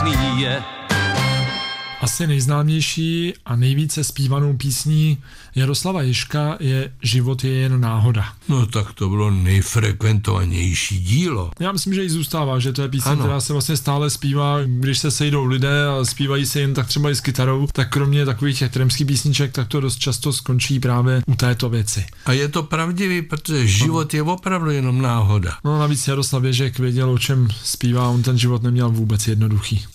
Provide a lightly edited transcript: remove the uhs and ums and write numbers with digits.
krásný je. Asi nejznámější a nejvíce zpívanou písní Jaroslava Ježka je Život je jen náhoda. No tak to bylo nejfrekventovanější dílo. Já myslím, že i zůstává, že to je píseň, která se vlastně stále zpívá, když se sejdou lidé a zpívají se jen tak třeba i s kytarou, tak kromě takových těch tramských písniček, tak to dost často skončí právě u této věci. A je to pravdivý, protože život je opravdu jenom náhoda. No navíc Jaroslav Ježek věděl, o čem zpívá, on ten život neměl vůbec jednoduchý.